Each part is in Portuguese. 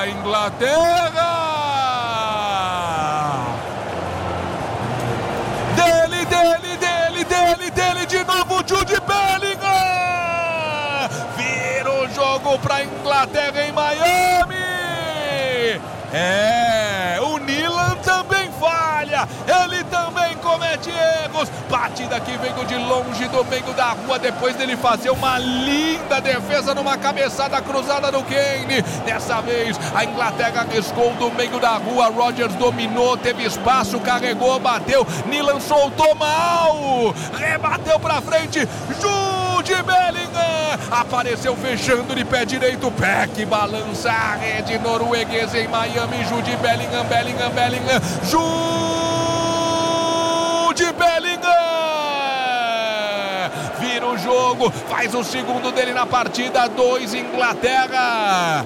a Inglaterra. Dele de novo, Jude Bellingham. Vira o jogo pra Inglaterra em Miami. O Nilan também falha, ele também comete erros. Batida que veio de longe do meio da rua, depois dele fazer uma linda defesa numa cabeçada cruzada no Kane. Dessa vez a Inglaterra arriscou do meio da rua, Rodgers dominou, teve espaço, carregou, bateu, Nilan soltou mal, rebateu pra frente, Jude Bellingham apareceu fechando de pé direito, pé que balança a rede norueguesa em Miami. Jude Bellingham, Jude Bellingham vira o jogo, faz o segundo dele na partida. 2 Inglaterra,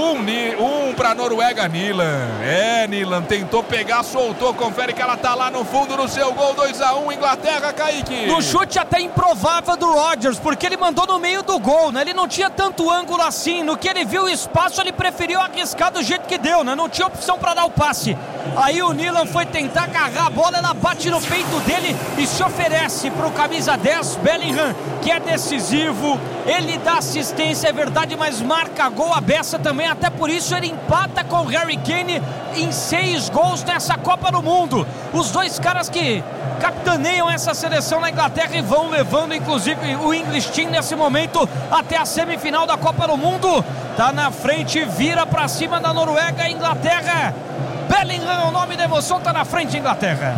1 para Noruega. Nilan tentou pegar, soltou, confere que ela tá lá no fundo do seu gol. 2-1 Inglaterra, Kaique. No chute até improvável do Rodgers, porque ele mandou no meio do gol, né? Ele não tinha tanto ângulo assim. No que ele viu o espaço, ele preferiu arriscar do jeito que deu, né? Não tinha opção para dar o passe. Aí o Nilan foi tentar agarrar a bola, ela bate no peito dele e se oferece pro camisa 10, Bellingham, que é decisivo. Ele dá assistência, é verdade, mas marca gol a beça também. Até por isso ele empata com o Harry Kane em 6 gols nessa Copa do Mundo. Os dois caras que capitaneiam essa seleção na Inglaterra e vão levando inclusive o English Team nesse momento até a semifinal da Copa do Mundo. Tá na frente, vira pra cima da Noruega. A Inglaterra, Bellingham é o nome da emoção, tá na frente Inglaterra.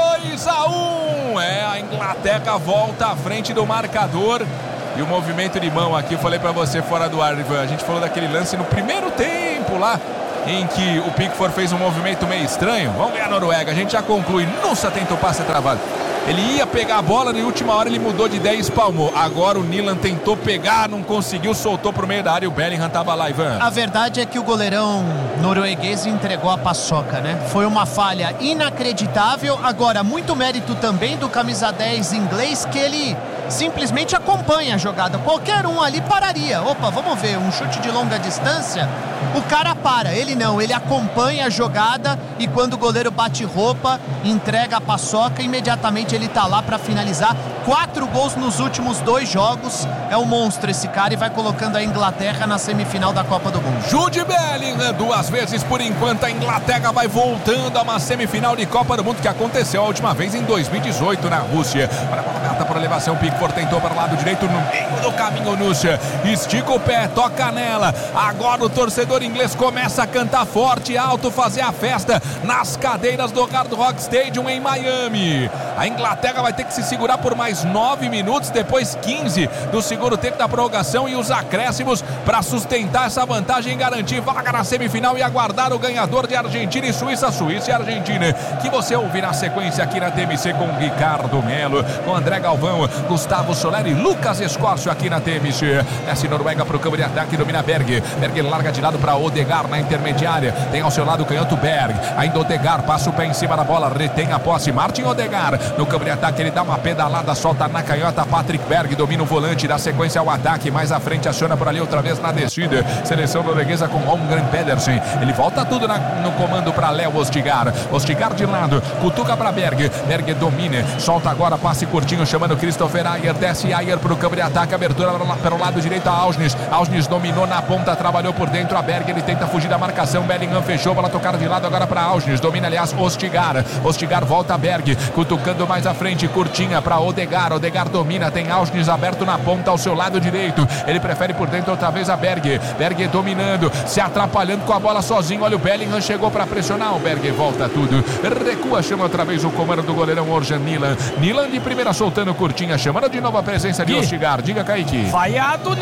2-1, a Inglaterra volta à frente do marcador. E o movimento de mão aqui, eu falei pra você fora do ar, Ivan, a gente falou daquele lance no primeiro tempo lá, em que o Pickford fez um movimento meio estranho. Vamos ver a Noruega, a gente já conclui. Nossa, tenta o passe travado. Ele ia pegar a bola, na última hora ele mudou de ideia e espalmou. Agora o Nilan tentou pegar, não conseguiu, soltou pro meio da área e o Bellingham tava lá, Ivan. A verdade é que o goleirão norueguês entregou a paçoca, né? Foi uma falha inacreditável. Agora, muito mérito também do camisa 10 inglês, que ele simplesmente acompanha a jogada. Qualquer um ali pararia. Opa, vamos ver, um chute de longa distância, o cara para. Ele não, ele acompanha a jogada e quando o goleiro bate roupa, entrega a paçoca, imediatamente ele tá lá para finalizar. 4 gols nos últimos 2 jogos. É um monstro esse cara e vai colocando a Inglaterra na semifinal da Copa do Mundo. Jude Bellingham, 2 vezes por enquanto. A Inglaterra vai voltando a uma semifinal de Copa do Mundo que aconteceu a última vez em 2018 na Rússia. Para a bola aberta para elevação, Pickford tentou para o lado direito no meio do caminho, Núcia. Estica o pé, toca nela. Agora o torcedor inglês começa a cantar forte, alto, fazer a festa nas cadeiras do Hard Rock Stadium em Miami. A Inglaterra vai ter que se segurar por mais 9 minutos, depois 15 do segundo tempo da prorrogação e os acréscimos para sustentar essa vantagem e garantir vaga na semifinal e aguardar o ganhador de Argentina e Suíça, Suíça e Argentina, que você ouve na sequência aqui na TMC com Ricardo Melo, com André Galvão, Gustavo Soler e Lucas Escórcio aqui na TMC. Desce Noruega para o campo de ataque, domina Berg larga de lado para Odegaard na intermediária, tem ao seu lado o canhoto Berg, ainda Odegaard passa o pé em cima da bola, retém a posse, Martin Odegaard no campo de ataque, ele dá uma pedalada, solta na canhota, Patrick Berg domina o volante, dá sequência ao ataque, mais à frente aciona por ali outra vez na descida, seleção norueguesa com Holmgren Pedersen, ele volta tudo no comando para Léo Ostigard de lado, cutuca para Berg domina, solta agora, passe curtinho chamando Christopher Ayer, desce Ayer para o campo de ataque, abertura para o lado direito a Ausnes dominou na ponta, trabalhou por dentro a Berg, ele tenta fugir da marcação, Bellingham fechou, bola tocada de lado agora para Ausnes, domina aliás Ostigard volta a Berg, cutucando mais à frente, curtinha para Odegaard domina, tem Ausnes aberto na ponta ao seu lado direito, ele prefere por dentro outra vez a Berg dominando, se atrapalhando com a bola sozinho, olha o Bellingham, chegou para pressionar, o Berg volta tudo, recua, chama outra vez o comando do goleirão Orjan Nilan de primeira soltando curtinha, chamando de novo a presença de Ostigard, diga Kaique. Vaiado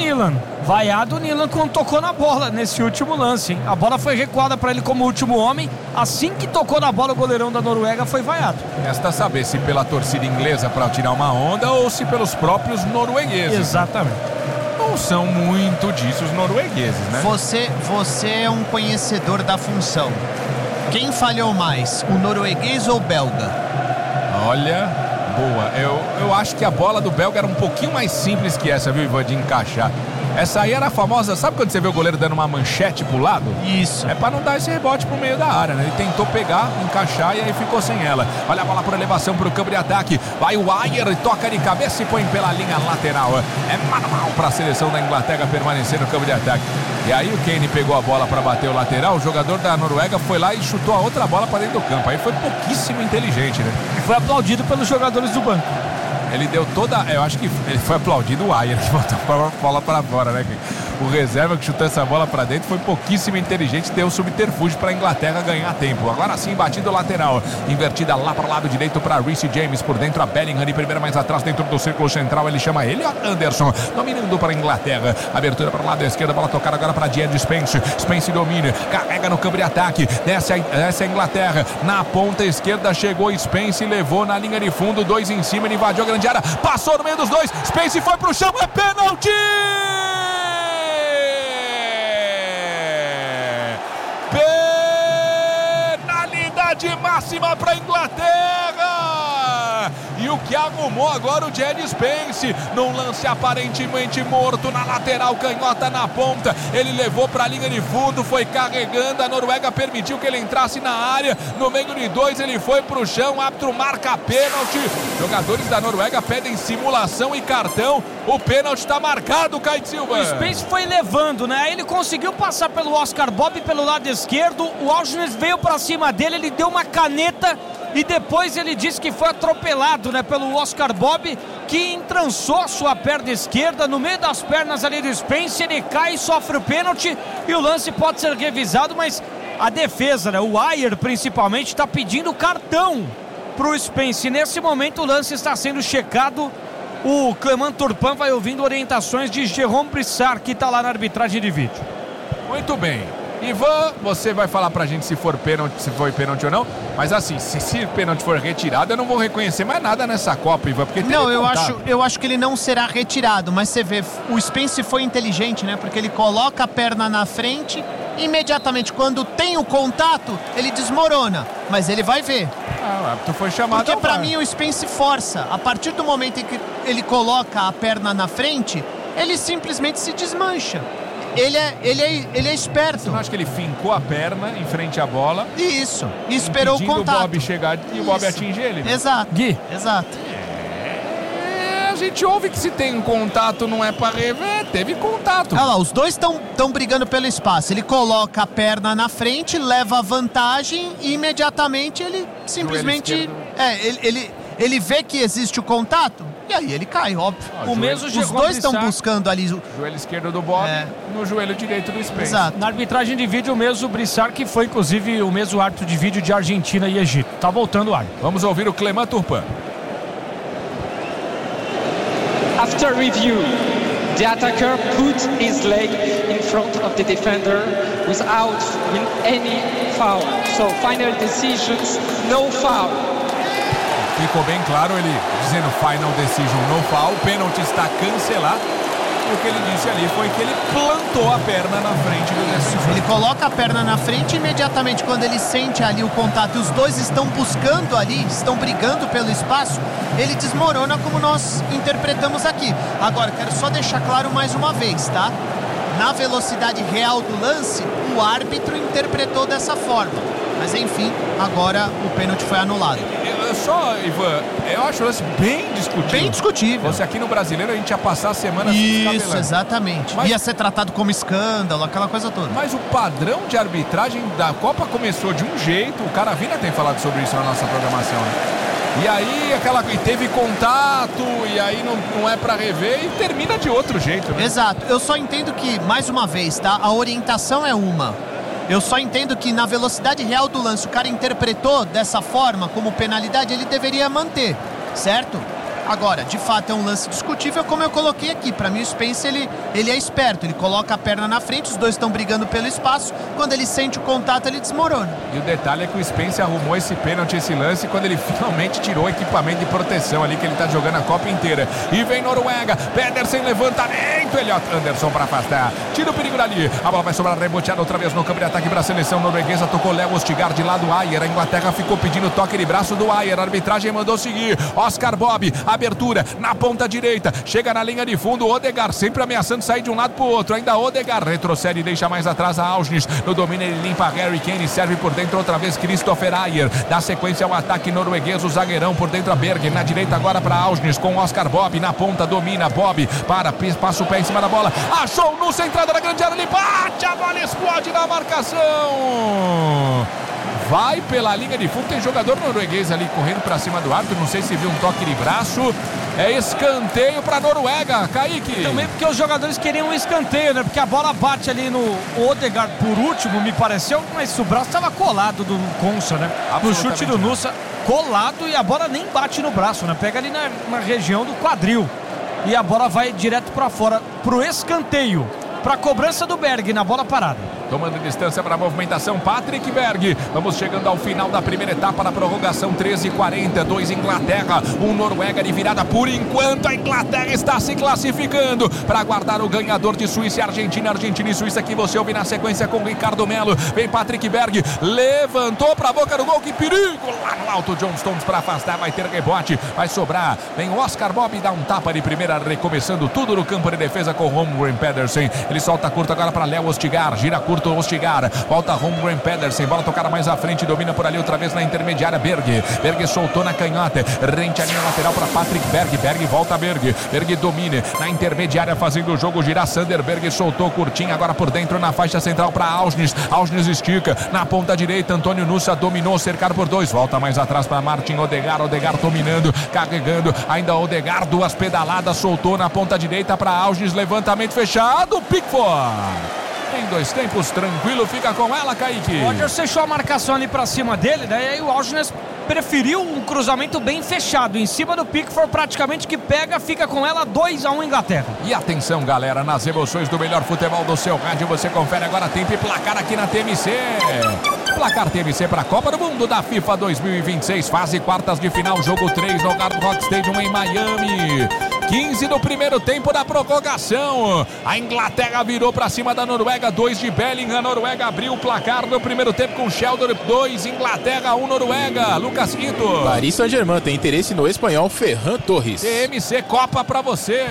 Nilan quando tocou na bola nesse último lance, hein? A bola foi recuada para ele como último homem, assim que tocou na bola o goleirão da Noruega foi vaiado. Resta saber se pela torcida inglesa para tirar uma onda ou se pelos próprios noruegueses. Exatamente. Não são muito disso os noruegueses, né? Você é um conhecedor da função. Quem falhou mais, o norueguês ou o belga? Olha, boa. Eu acho que a bola do belga era um pouquinho mais simples que essa, viu, Ivan, de encaixar. Essa aí era a famosa, sabe quando você vê o goleiro dando uma manchete pro lado? Isso. É pra não dar esse rebote pro meio da área, né? Ele tentou pegar, encaixar e aí ficou sem ela. Olha a bola por elevação pro campo de ataque. Vai o Ajer, toca de cabeça e põe pela linha lateral. É manual pra seleção da Inglaterra permanecer no campo de ataque. E aí o Kane pegou a bola pra bater o lateral, o jogador da Noruega foi lá e chutou a outra bola pra dentro do campo. Aí foi pouquíssimo inteligente, né? E foi aplaudido pelos jogadores do banco. Ele deu toda... Eu acho que ele foi aplaudido o Ajer, que botou a bola pra fora, né? O reserva que chutou essa bola pra dentro foi pouquíssimo inteligente, deu subterfúgio pra Inglaterra ganhar tempo. Agora sim, batido lateral. Invertida lá para o lado direito pra Reece James. Por dentro a Bellingham, de primeira mais atrás, dentro do círculo central. Ele chama ele, Anderson, dominando para a Inglaterra. Abertura para o lado esquerdo, bola tocada agora para Jed Spence. Spence domina, carrega no campo de ataque. Desce a Inglaterra. Na ponta esquerda chegou Spence, levou na linha de fundo, 2 em cima, ele invadiu a grande área, passou no meio dos dois. Spence foi pro chão, é pênalti! Penalidade máxima para a Inglaterra! E o que arrumou agora o Jed Spence, num lance aparentemente morto na lateral, canhota na ponta, ele levou para a linha de fundo, foi carregando, a Noruega permitiu que ele entrasse na área, no meio de 2 ele foi pro chão, árbitro marca pênalti, jogadores da Noruega pedem simulação e cartão, o pênalti está marcado, Caio Silva. O Spence foi levando, né? Ele conseguiu passar pelo Oscar Bob pelo lado esquerdo, o Auschwitz veio para cima dele, ele deu uma caneta e depois ele disse que foi atropelado, né, pelo Oscar Bob, que entrançou a sua perna esquerda no meio das pernas ali do Spence, ele cai e sofre o pênalti e o lance pode ser revisado, mas a defesa, né, o Ajer principalmente, está pedindo cartão pro Spence. Nesse momento o lance está sendo checado, o Clément Turpin vai ouvindo orientações de Jérôme Brissard, que está lá na arbitragem de vídeo. Muito bem. Ivan, você vai falar pra gente se foi pênalti ou não, mas assim, se pênalti for retirado, eu não vou reconhecer mais nada nessa Copa, Ivan, porque não, eu acho que ele não será retirado, mas você vê, o Spence foi inteligente, né, porque ele coloca a perna na frente, imediatamente quando tem o contato, ele desmorona, mas ele vai ver. O árbitro foi chamado. Porque pra mim o Spence força, a partir do momento em que ele coloca a perna na frente, ele simplesmente se desmancha. Ele é esperto. Você não acha que ele fincou a perna em frente à bola? Isso. E esperou o contato. O Bob chegar e o Bob atingir ele. Exato. Gui. Exato. A gente ouve que se tem um contato não é para rever. Teve contato. Olha lá, os dois estão brigando pelo espaço. Ele coloca a perna na frente, leva a vantagem e imediatamente ele simplesmente... Ele vê que existe o contato. E aí ele cai, óbvio. Os dois estão buscando ali o joelho esquerdo do Bob no joelho direito do Spence. Exato. Na arbitragem de vídeo, o mesmo Brissard, que foi inclusive o mesmo árbitro de vídeo de Argentina e Egito. Tá voltando o árbitro. Vamos ouvir o Clément Turpin. After review, the attacker put his leg in front of the defender without any foul. So final decisions, no foul. Ficou bem claro, ele dizendo final decision, no foul, o pênalti está cancelado. E o que ele disse ali foi que ele plantou a perna na frente do defensor. Ele coloca a perna na frente e imediatamente quando ele sente ali o contato e os dois estão buscando ali, estão brigando pelo espaço, ele desmorona como nós interpretamos aqui. Agora, quero só deixar claro mais uma vez, tá? Na velocidade real do lance, o árbitro interpretou dessa forma. Mas enfim, agora o pênalti foi anulado. Só, Ivan, eu acho o lance bem discutível. Bem discutível. Você aqui no Brasileiro, a gente ia passar a semana Isso, exatamente. Ia ser tratado como escândalo, aquela coisa toda. Mas o padrão de arbitragem da Copa começou de um jeito, o Caravina tem falado sobre isso na nossa programação, né? E aí, teve contato, e aí não é pra rever, e termina de outro jeito, né? Exato. Eu só entendo que, mais uma vez, tá? A orientação é uma. Eu só entendo que na velocidade real do lance o cara interpretou dessa forma como penalidade, ele deveria manter, certo? Agora, de fato é um lance discutível, como eu coloquei aqui. Para mim o Spence ele é esperto, ele coloca a perna na frente, os dois estão brigando pelo espaço, quando ele sente o contato ele desmorona. E o detalhe é que o Spence arrumou esse pênalti, esse lance, quando ele finalmente tirou o equipamento de proteção ali que ele tá jogando a Copa inteira. E vem Noruega, Pedersen, levantamento, Elliot Anderson para afastar, tira o perigo dali, a bola vai sobrar reboteada outra vez no campo de ataque para a seleção norueguesa, tocou Léo Ostigard de lado do Ajer, a Inglaterra ficou pedindo toque de braço do Ajer, a arbitragem mandou seguir, Oscar Bob abertura na ponta direita, chega na linha de fundo, Odegaard sempre ameaçando sair de um lado pro outro, ainda Odegaard retrocede e deixa mais atrás a Auschwitz, no domínio ele limpa Harry Kane, serve por dentro outra vez Christopher Ayer, dá sequência ao ataque norueguês, o zagueirão por dentro a Berger, na direita agora para Auschwitz com Oscar Bob, na ponta domina Bob, passa o pé em cima da bola, achou no centrada na grande área, ele bate, a bola explode na marcação, vai pela linha de fundo, tem jogador norueguês ali correndo para cima do árbitro, não sei se viu um toque de braço, é escanteio para Noruega, Kaique. Também porque os jogadores queriam um escanteio, né? Porque a bola bate ali no Odegaard por último, me pareceu, mas o braço estava colado do Konsa, né? No chute do Nusa, colado e a bola nem bate no braço, né? Pega ali na região do quadril e a bola vai direto para fora, pro escanteio, para a cobrança do Berg na bola parada. Tomando distância para a movimentação, Patrick Berg. Vamos chegando ao final da primeira etapa na prorrogação, 13h40, 2 Inglaterra, 1 Noruega de virada. Por enquanto a Inglaterra está se classificando para aguardar o ganhador de Suíça e Argentina. Argentina e Suíça que você ouve na sequência com Ricardo Melo. Vem Patrick Berg, levantou para a boca do gol, que perigo! Lá no alto, John Stones para afastar, vai ter rebote, vai sobrar. Vem Oscar Bob, dá um tapa de primeira, recomeçando tudo no campo de defesa com Holmgren Pedersen. Ele solta curto agora para Léo Ostigar, gira curto Ostigar, volta Holmgren Pedersen, bola tocada mais à frente, domina por ali outra vez na intermediária, Berg soltou na canhota, rente a linha lateral para Patrick Berg, volta Berg domina na intermediária fazendo o jogo girar, Sander Berg soltou curtinho, agora por dentro na faixa central para Auschwitz estica, na ponta direita, Antônio Nusa dominou, cercado por 2, volta mais atrás para Martin Odegaard dominando, carregando, ainda Odegaard, 2 pedaladas, soltou na ponta direita para Auschwitz, levantamento fechado, Pickford. Em 2 tempos, tranquilo, fica com ela, Kaique. O Rodgers fechou a marcação ali pra cima dele, daí o Auschwitz preferiu um cruzamento bem fechado, em cima do Pickford, praticamente que pega, fica com ela, 2-1 Inglaterra. E atenção, galera, nas emoções do melhor futebol do seu rádio, você confere agora tempo e placar aqui na TMC. Placar TMC para a Copa do Mundo da FIFA 2026, fase quartas de final, jogo 3 no Hard Rock Stadium em Miami. 15 do primeiro tempo da prorrogação. A Inglaterra virou para cima da Noruega, 2 de Bellingham. A Noruega abriu o placar no primeiro tempo com Sheldon, 2 Inglaterra, 1 Noruega. Lucas Quinto. Paris Saint-Germain tem interesse no espanhol Ferran Torres. TMC Copa para você.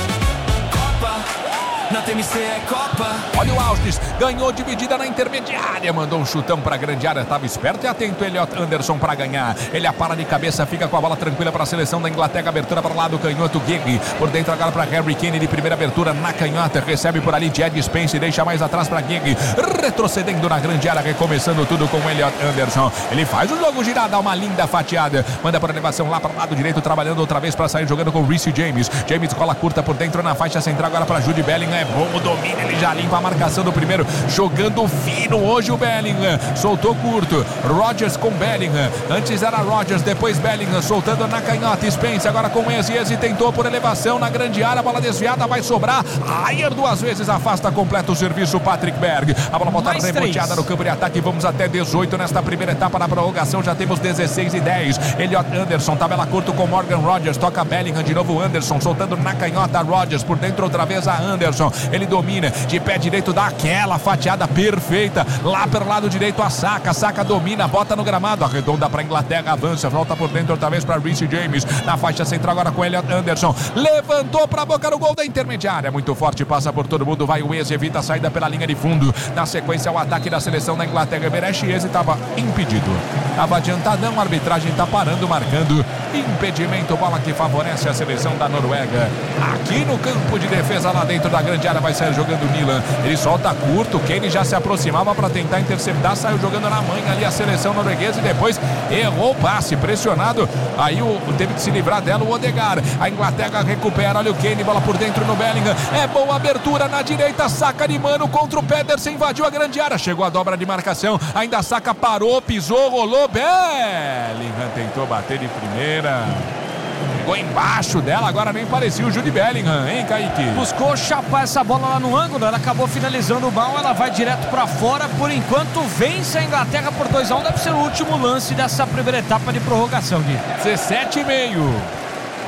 Na TMC é Copa. Olha o Auschwitz, ganhou dividida na intermediária, mandou um chutão pra grande área, estava esperto e atento Elliot Anderson para ganhar. Ele apara de cabeça, fica com a bola tranquila para a seleção da Inglaterra, abertura para o lado canhoto, Giggy, por dentro agora para Harry Kane de primeira abertura na canhota, recebe por ali Jed Spence, deixa mais atrás para Giggy, retrocedendo na grande área, recomeçando tudo com Elliot Anderson. Ele faz o jogo girar, dá uma linda fatiada, manda por elevação lá para o lado direito, trabalhando outra vez para sair jogando com Reece James. James cola curta por dentro na faixa central agora para Jude Bellingham. É bom o domínio, ele já limpa a marcação do primeiro, jogando fino hoje o Bellingham, soltou curto, Rodgers com Bellingham, antes era Rodgers, depois Bellingham, soltando na canhota, Spence agora com Eze tentou por elevação na grande área, bola desviada, vai sobrar, Ayer 2 vezes afasta, completa o serviço, Patrick Berg, a bola volta reboteada no campo de ataque, vamos até 18 nesta primeira etapa da prorrogação, já temos 16 e 10, Elliot Anderson, tabela curto com Morgan Rodgers, toca Bellingham, de novo Anderson, soltando na canhota, Rodgers, por dentro outra vez a Anderson, ele domina, de pé direito, dá aquela fatiada perfeita, lá pelo lado direito a Saka domina, bota no gramado, arredonda para a Inglaterra, avança, volta por dentro outra vez para Reece James, na faixa central agora com Elliot Anderson, levantou para a boca do gol da intermediária, muito forte, passa por todo mundo, vai o Eze, evita a saída pela linha de fundo, na sequência o ataque da seleção da Inglaterra, Berechi Eze estava impedido, estava adiantadão, a arbitragem está parando, marcando impedimento, bola que favorece a seleção da Noruega, aqui no campo de defesa lá dentro da grande área, vai sair jogando o Milan, ele solta curto, Kane já se aproximava para tentar interceptar, saiu jogando na manha ali a seleção norueguesa e depois errou o passe, pressionado, aí teve que se livrar dela o Odegaard, a Inglaterra recupera, olha o Kane, bola por dentro no Bellingham, é boa abertura na direita, Saka de mano contra o Pedersen, invadiu a grande área, chegou a dobra de marcação, ainda Saka parou, pisou, rolou, Bellingham tentou bater de primeira, Chegou embaixo dela, agora nem parecia o Jude Bellingham, hein, Kaique? Buscou chapar essa bola lá no ângulo, ela acabou finalizando mal, ela vai direto pra fora, por enquanto vence a Inglaterra por 2-1, deve ser o último lance dessa primeira etapa de prorrogação, Gui. 17,5.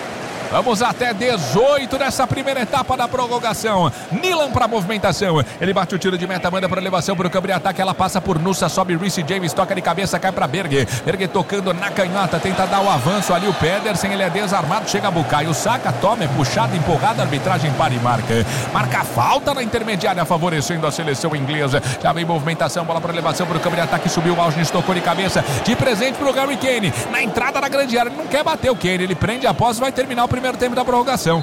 Vamos até 18 nessa primeira etapa da prorrogação. Nilan para a movimentação. Ele bate o tiro de meta, manda para elevação para o campo de ataque. Ela passa por Nussa, sobe Reece James, toca de cabeça, cai para Berger. Berger tocando na canhota, tenta dar o avanço ali. O Pedersen, ele é desarmado, chega a Bucaio, saca, toma, é puxado, empurrado, a arbitragem para e marca. Marca a falta na intermediária, favorecendo a seleção inglesa. Já vem movimentação, bola para elevação para o campo de ataque. Subiu o Algins, tocou de cabeça, de presente para o Harry Kane. Na entrada da grande área, ele não quer bater o Kane, ele prende a posse e vai terminar o primeiro tempo da prorrogação.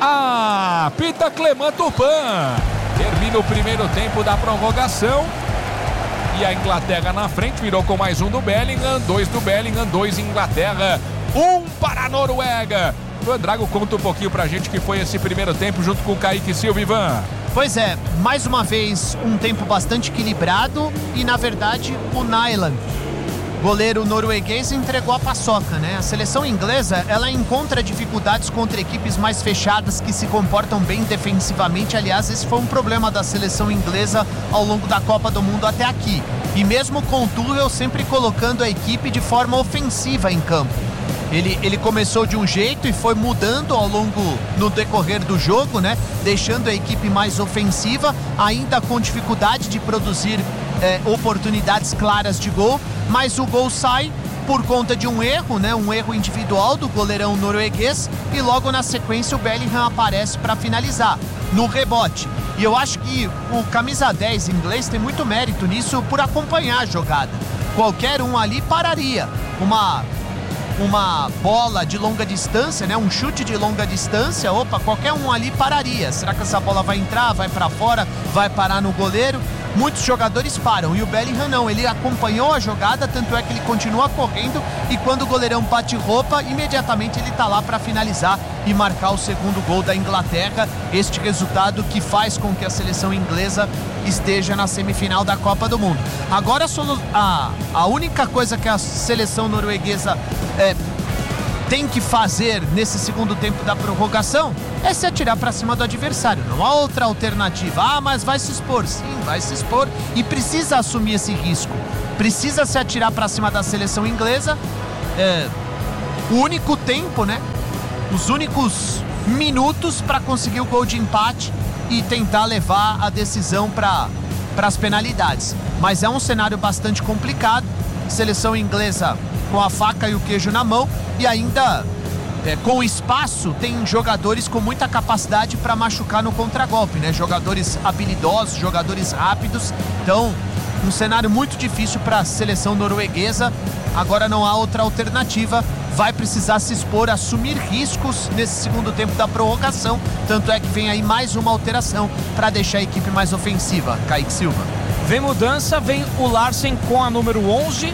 Pita Clément Turpin. Termina o primeiro tempo da prorrogação. E a Inglaterra na frente, virou com mais um do Bellingham, 2 do Bellingham, 2 Inglaterra, 1 para a Noruega. O Andrago conta um pouquinho pra gente que foi esse primeiro tempo junto com o Kaique Silva, Ivan. Pois é, mais uma vez um tempo bastante equilibrado e na verdade o Nyland, goleiro norueguês, entregou a paçoca, né? A seleção inglesa, ela encontra dificuldades contra equipes mais fechadas que se comportam bem defensivamente. Aliás, esse foi um problema da seleção inglesa ao longo da Copa do Mundo até aqui. E mesmo com o Tuchel sempre colocando a equipe de forma ofensiva em campo. Ele começou de um jeito e foi mudando no decorrer do jogo, né? Deixando a equipe mais ofensiva, ainda com dificuldade de produzir oportunidades claras de gol, mas o gol sai por conta de um erro, né? Um erro individual do goleirão norueguês e logo na sequência o Bellingham aparece para finalizar no rebote. E eu acho que o camisa 10 inglês tem muito mérito nisso por acompanhar a jogada. Qualquer um ali pararia. Uma bola de longa distância, né? Um chute de longa distância, qualquer um ali pararia. Será que essa bola vai entrar, vai para fora, vai parar no goleiro? Muitos jogadores param e o Bellingham não, ele acompanhou a jogada, tanto é que ele continua correndo e quando o goleirão bate roupa, imediatamente ele tá lá para finalizar e marcar o segundo gol da Inglaterra. Este resultado que faz com que a seleção inglesa esteja na semifinal da Copa do Mundo. Agora a única coisa que a seleção norueguesa tem que fazer nesse segundo tempo da prorrogação é se atirar para cima do adversário. Não há outra alternativa. Mas vai se expor. Sim, vai se expor e precisa assumir esse risco. Precisa se atirar para cima da seleção inglesa. O único tempo, né? Os únicos minutos para conseguir o gol de empate e tentar levar a decisão para as penalidades. Mas é um cenário bastante complicado. Seleção inglesa com a faca e o queijo na mão e ainda com espaço tem jogadores com muita capacidade para machucar no contragolpe, né? Jogadores habilidosos, jogadores rápidos. Então, um cenário muito difícil para a seleção norueguesa. Agora não há outra alternativa. Vai precisar se expor, assumir riscos nesse segundo tempo da prorrogação. Tanto é que vem aí mais uma alteração para deixar a equipe mais ofensiva. Kaique Silva. Vem mudança, vem o Larsen com a número 11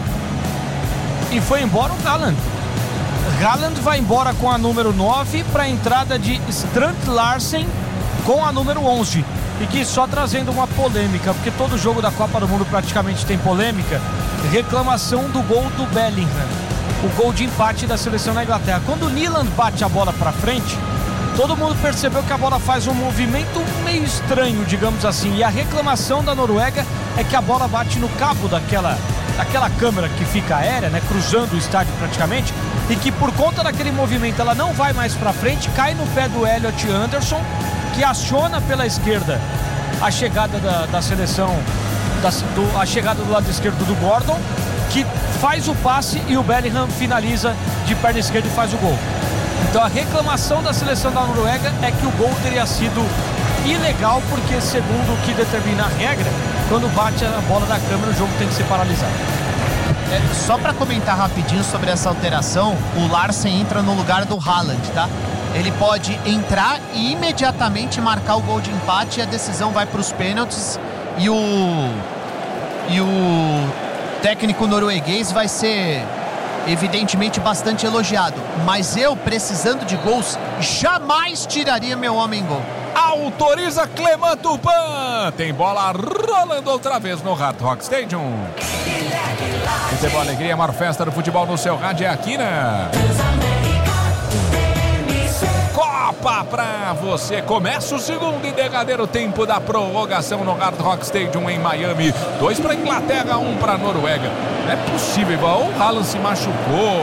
e foi embora o Haaland. Haaland vai embora com a número 9 para a entrada de Strand Larsen com a número 11. E que só trazendo uma polêmica, porque todo jogo da Copa do Mundo praticamente tem polêmica, reclamação do gol do Bellingham, o gol de empate da seleção da Inglaterra. Quando o Nyland bate a bola para frente, todo mundo percebeu que a bola faz um movimento meio estranho, digamos assim, e a reclamação da Noruega é que a bola bate no cabo daquela câmera que fica aérea, né, cruzando o estádio praticamente, e que por conta daquele movimento ela não vai mais para frente, cai no pé do Elliot Anderson, que aciona pela esquerda a chegada da seleção, a chegada do lado esquerdo do Gordon, que faz o passe e o Bellingham finaliza de perna esquerda e faz o gol. Então a reclamação da seleção da Noruega é que o gol teria sido ilegal, porque segundo o que determina a regra, quando bate a bola da câmera o jogo tem que ser paralisado. Só para comentar rapidinho sobre essa alteração, o Larsen entra no lugar do Haaland, tá? Ele pode entrar e imediatamente marcar o gol de empate e a decisão vai para os pênaltis e o técnico norueguês vai ser evidentemente bastante elogiado, mas eu, precisando de gols, jamais tiraria meu homem gol. Autoriza Clément Turpin. Tem bola rolando outra vez no Hard Rock Stadium. Futebol Alegria, a maior festa do futebol no seu rádio é aqui, né? Copa pra você. Começa o segundo e derradeiro tempo da prorrogação no Hard Rock Stadium em Miami. 2 para Inglaterra, 1 para Noruega. Não é possível, igual o Haaland se machucou.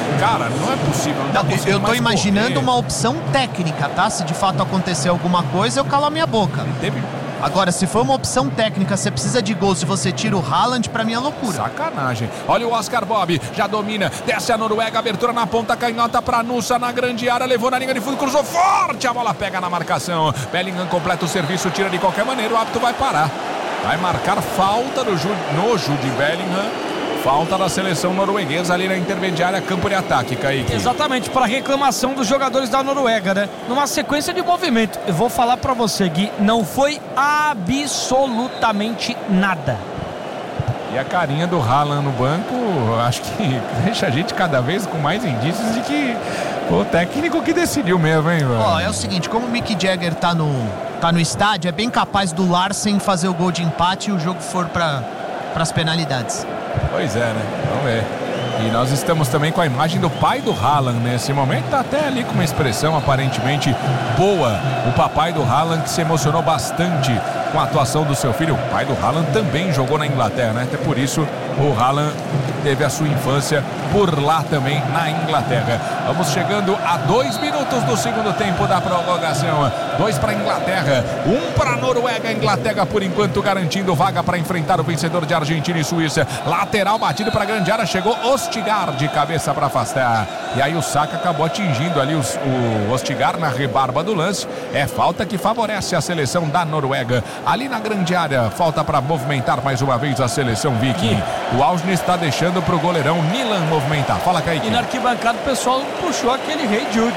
Cara, não é possível. Eu tô imaginando uma opção técnica, tá? Se de fato acontecer alguma coisa, eu calo a minha boca. Agora, se for uma opção técnica, você precisa de gol, se você tira o Haaland, pra mim é loucura. Sacanagem. Olha o Oscar Bob, já domina, desce a Noruega, abertura na ponta canhota pra Nusa na grande área, levou na linha de fundo, cruzou forte, a bola pega na marcação. Bellingham completa o serviço, tira de qualquer maneira, o árbitro vai parar. Vai marcar falta no Jude Bellingham. Falta da seleção norueguesa ali na intermediária, campo de ataque, Kaique. Exatamente, para reclamação dos jogadores da Noruega, né? Numa sequência de movimento. Eu vou falar para você, Gui, não foi absolutamente nada. E a carinha do Haaland no banco, acho que deixa a gente cada vez com mais indícios de que foi o técnico que decidiu mesmo, hein, velho? Ó, é o seguinte, como o Mick Jagger tá no estádio, é bem capaz do Larsen fazer o gol de empate e o jogo for para as penalidades. Pois é, né? Vamos ver. E nós estamos também com a imagem do pai do Haaland nesse momento. Tá até ali com uma expressão aparentemente boa. O papai do Haaland, que se emocionou bastante com a atuação do seu filho. O pai do Haaland também jogou na Inglaterra, né? Até por isso o Haaland teve a sua infância por lá também na Inglaterra. Vamos chegando a 2 minutos do segundo tempo da prorrogação. 2 para a Inglaterra, 1 para a Noruega. Inglaterra por enquanto garantindo vaga para enfrentar o vencedor de Argentina e Suíça. Lateral batido para a grande área, chegou Ostigar de cabeça para afastar. E aí o Saka acabou atingindo ali o Ostigar na rebarba do lance. É falta que favorece a seleção da Noruega. Ali na grande área, falta para movimentar mais uma vez a seleção viking. O Ausne está deixando para o goleirão Nilan movimentar. Fala, Kaique. E na arquibancada o pessoal puxou aquele Rei Jude.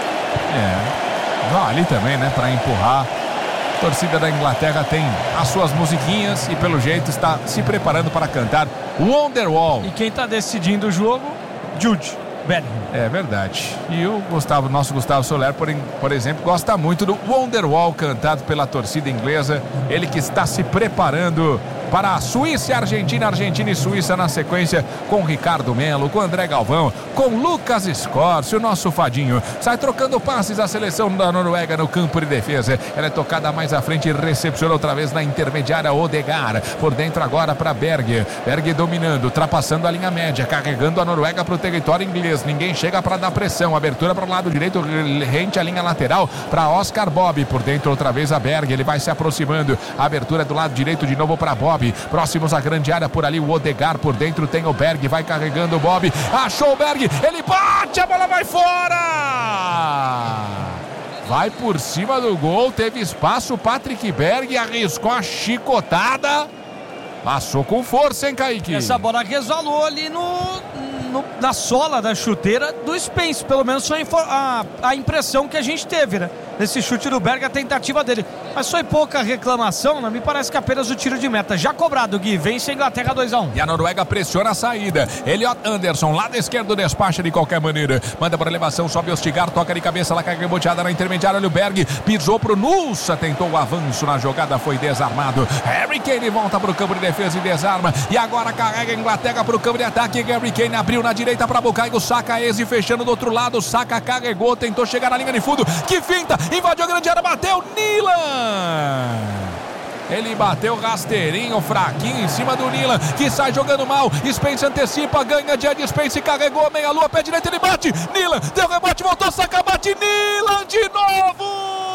Ali também, né, para empurrar. A torcida da Inglaterra tem as suas musiquinhas e pelo jeito está se preparando para cantar Wonderwall. E quem está decidindo o jogo? Jude Bellingham. É verdade. E o nosso Gustavo Soler, por exemplo, gosta muito do Wonderwall cantado pela torcida inglesa. Ele que está se preparando para a Suíça e Argentina, Argentina e Suíça na sequência, com Ricardo Melo, com André Galvão, com Lucas Scorsi, o nosso fadinho. Sai trocando passes a seleção da Noruega no campo de defesa. Ela é tocada mais à frente e recepciona outra vez na intermediária Odegaard. Por dentro agora para Berg. Berg dominando, ultrapassando a linha média, carregando a Noruega para o território inglês. Ninguém chega para dar pressão. Abertura para o lado direito, rente a linha lateral para Oscar Bob. Por dentro outra vez a Berg. Ele vai se aproximando. A abertura do lado direito de novo para Bob. Próximos à grande área, por ali o Odegaard, por dentro tem o Berg, vai carregando o Bob, achou o Berg, ele bate, a bola vai fora! Vai por cima do gol, teve espaço, Patrick Berg arriscou a chicotada, passou com força, hein, Kaique? Essa bola resvalou ali na sola da chuteira do Spence, pelo menos foi a impressão que a gente teve, né? Nesse chute do Berg, a tentativa dele. Mas foi pouca reclamação, né? Me parece que apenas o tiro de meta. Já cobrado, Gui. Vence a Inglaterra 2-1. E a Noruega pressiona a saída. Elliot Anderson, lado esquerdo, despacha de qualquer maneira. Manda para elevação, sobe Ostigar, toca de cabeça, lá cai reboteada na intermediária. Olha o Berg, pisou pro Nusa, tentou o avanço na jogada, foi desarmado. Harry Kane volta pro campo de defesa e desarma. E agora carrega a Inglaterra pro campo de ataque. Harry Kane abriu na direita para Bukayo Saka, Eze fechando do outro lado. Saka carregou, tentou chegar na linha de fundo. Que finta! Invadiu a grande área, bateu Nilan. Ele bateu rasteirinho, fraquinho em cima do Nilan, que sai jogando mal. Spence antecipa, ganha de Ed Spence, carregou a meia-lua, pé direito, ele bate. Nilan, deu rebote, voltou, Saka, bate Nilan de novo.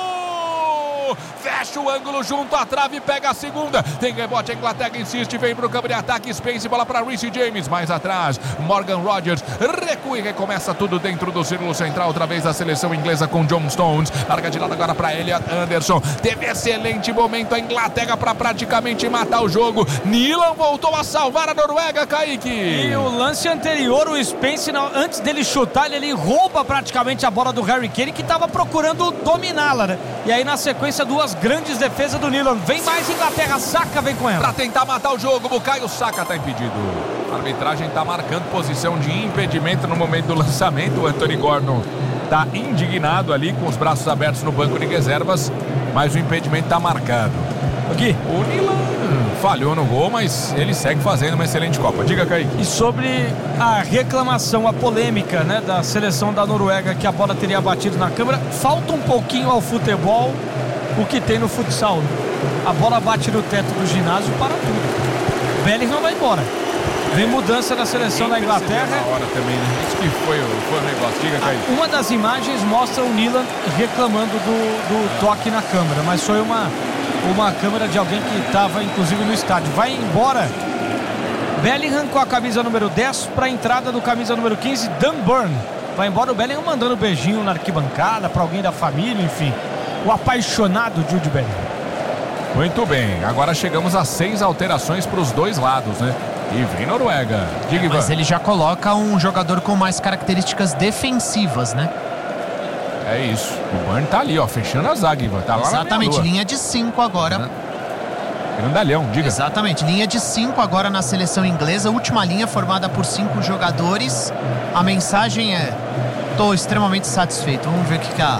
Fecha o ângulo junto à trave, pega a segunda. Tem rebote, a Inglaterra insiste, vem pro campo de ataque. Spence, bola para Reece James, mais atrás. Morgan Rogers recua e recomeça tudo dentro do círculo central. Outra vez a seleção inglesa com John Stones. Larga de lado agora para Elliot Anderson. Teve excelente momento a Inglaterra para praticamente matar o jogo. Nilan voltou a salvar a Noruega, Kaique. E o lance anterior, o Spence, antes dele chutar, ele rouba praticamente a bola do Harry Kane, que estava procurando dominá-la, né? E aí na sequência, duas grandes defesas do Nilan. Vem mais Inglaterra, Saka vem com ela. Para tentar matar o jogo, Bukayo Saka está impedido. A arbitragem está marcando posição de impedimento no momento do lançamento. O Anthony Gordon está indignado ali com os braços abertos no banco de reservas, mas o impedimento está marcado. Aqui. O Nilan falhou no gol, mas ele segue fazendo uma excelente Copa. Diga, Kaique. E sobre a reclamação, a polêmica, né, da seleção da Noruega, que a bola teria batido na câmera, falta um pouquinho ao futebol o que tem no futsal. A bola bate no teto do ginásio, para tudo. Bellingham vai embora. Vem mudança na seleção da Inglaterra. Na hora também, né? Isso que foi o negócio. Diga, Kaique. Uma das imagens mostra o Nilan reclamando do toque na câmera, mas foi uma câmera de alguém que estava inclusive no estádio. Vai embora Bellingham com a camisa número 10 para a entrada do camisa número 15, Dan Burn. Vai embora o Bellingham mandando beijinho na arquibancada para alguém da família, enfim. O apaixonado Jude Bellingham. Muito bem, agora chegamos a 6 alterações para os dois lados, né? E vem Noruega. Diga, Ivan. Mas ele já coloca um jogador com mais características defensivas, né? É isso. O Burn tá ali, ó, fechando a zaga, Ivan. Tá lá. Exatamente, linha de 5 agora. Grandalhão, diga. Exatamente, linha de 5 agora na seleção inglesa. Última linha formada por 5 jogadores. A mensagem é: tô extremamente satisfeito. Vamos ver o que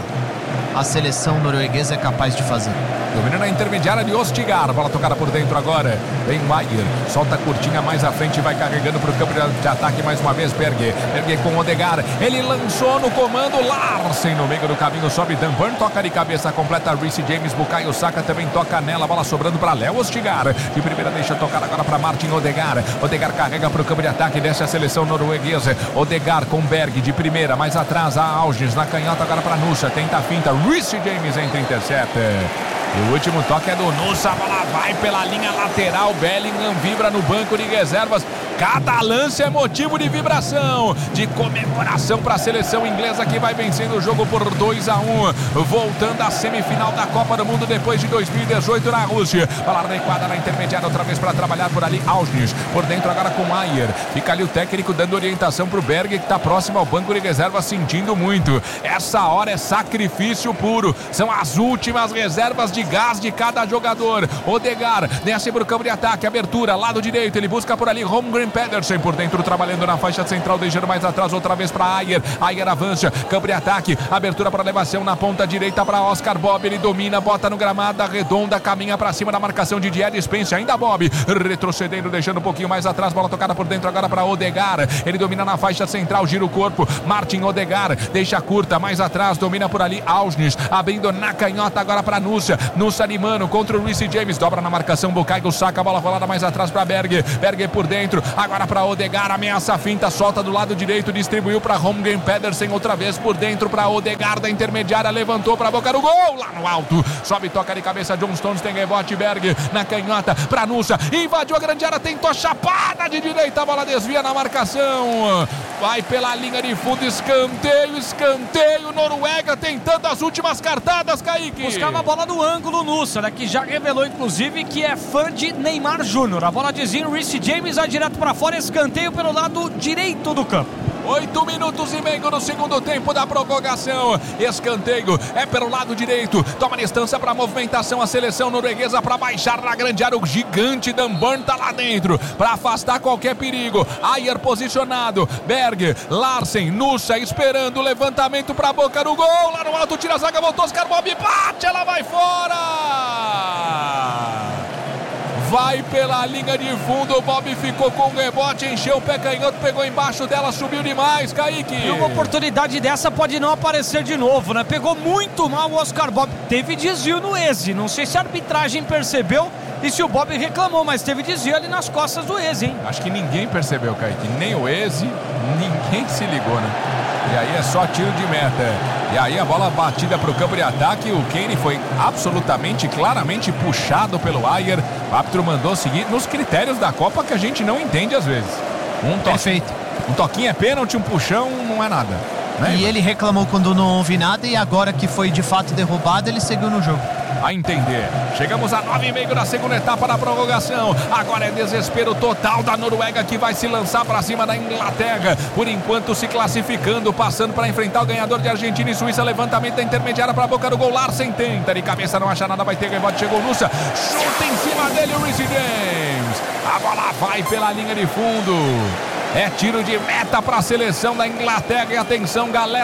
a seleção norueguesa é capaz de fazer. Domina na intermediária de Ostigar. Bola tocada por dentro agora. Vem Maier. Solta a curtinha mais à frente. Vai carregando para o campo de ataque mais uma vez. Berger com Odegaard. Ele lançou no comando. Larsen no meio do caminho. Sobe Dan Burn. Toca de cabeça completa. Reece James. Bukayo Saka também toca nela. Bola sobrando para Léo Ostigar. De primeira deixa tocar agora para Martin Odegaard. Odegaard carrega para o campo de ataque. Desce a seleção norueguesa. Odegaard com Berg de primeira. Mais atrás a Alges. Na canhota agora para Nusa. Tenta a finta. Reece James entra e intercepta. E o último toque é do Nusa, a bola vai pela linha lateral, Bellingham vibra no banco de reservas. Cada lance é motivo de vibração, de comemoração para a seleção inglesa que vai vencendo o jogo por 2-1, voltando à semifinal da Copa do Mundo depois de 2018 na Rússia. Bola adequada na intermediária outra vez para trabalhar por ali, Ausnes, por dentro agora com Maier. Fica ali o técnico dando orientação para o Berg, que está próximo ao banco de reservas, sentindo muito. Essa hora é sacrifício puro, são as últimas reservas de gás de cada jogador. Odegaard desce para o campo de ataque, abertura, lado direito, ele busca por ali Holmgren Pedersen por dentro, trabalhando na faixa central, deixando mais atrás outra vez para Ayer. Ayer avança, campo de ataque, abertura para elevação na ponta direita para Oscar Bob, ele domina, bota no gramado, arredonda, caminha para cima da marcação de Dier, Spence, ainda Bob, retrocedendo, deixando um pouquinho mais atrás, bola tocada por dentro agora para Odegaard, ele domina na faixa central, gira o corpo, Martin Odegaard, deixa curta, mais atrás, domina por ali, Ausnes, abrindo na canhota agora para Nusa animando contra o Reece James, dobra na marcação, Bukayo Saka, bola rolada mais atrás para Berg por dentro, agora para Odegaard, ameaça a finta, solta do lado direito, distribuiu para Holmgren Pedersen, outra vez por dentro para Odegaard, da intermediária, levantou para a boca do gol, lá no alto, sobe, toca de cabeça, John Stones, tem rebote, Berg na canhota para Nusa, invadiu a grande área, tentou chapada de direita, a bola desvia na marcação, vai pela linha de fundo, escanteio, Noruega tentando as últimas cartadas, Kaique. Buscava a bola no ângulo, Nusa, né, que já revelou inclusive que é fã de Neymar Júnior. A bola desvia, Reece James vai direto para fora, escanteio pelo lado direito do campo. 8 minutos e meio no segundo tempo da prorrogação. Escanteio é pelo lado direito. Toma distância para a movimentação a seleção norueguesa para baixar na grande área. O gigante Dan Burn tá lá dentro para afastar qualquer perigo. Ayer posicionado. Berg, Larsen, Nusa esperando o levantamento para a boca do gol. Lá no alto tira a zaga, voltou Oscar Bob, bate, ela vai fora. Vai pela linha de fundo, o Bob ficou com o rebote, encheu o pé canhoto, pegou embaixo dela, subiu demais, Kaique. E uma oportunidade dessa pode não aparecer de novo, né? Pegou muito mal o Oscar Bob, teve desvio no Eze, não sei se a arbitragem percebeu e se o Bob reclamou, mas teve desvio ali nas costas do Eze, hein? Acho que ninguém percebeu, Kaique, nem o Eze, ninguém se ligou, né? E aí é só tiro de meta. E aí a bola batida para o campo de ataque. O Kane foi absolutamente, claramente puxado pelo Ayer. O árbitro mandou seguir nos critérios da Copa que a gente não entende às vezes. Perfeito. Um toquinho é pênalti, um puxão não é nada. Né, e ele reclamou quando não houve nada e agora que foi de fato derrubado, ele seguiu no jogo. A entender. Chegamos a 9:30 da segunda etapa da prorrogação. Agora é desespero total da Noruega que vai se lançar para cima da Inglaterra. Por enquanto se classificando, passando para enfrentar o ganhador de Argentina e Suíça. Levantamento da intermediária para a boca do gol. Larsen tenta de cabeça, não acha nada, vai ter rebote. Chegou o Nusa, chuta em cima dele o Reece James. A bola vai pela linha de fundo. É tiro de meta para a seleção da Inglaterra. E atenção, galera